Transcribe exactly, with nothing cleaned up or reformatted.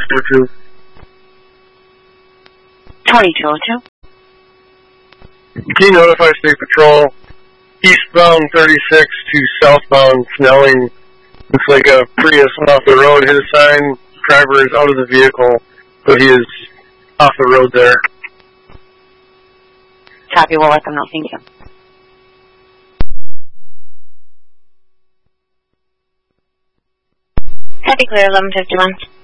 two two. twenty-two oh two. Can you notify State Patrol? Eastbound thirty-six to southbound Snelling. Looks like a Prius went off the road, hit a sign. Driver is out of the vehicle, but he is off the road there. Copy, we'll let them know. Thank you. Happy Clear, eleven fifty-one.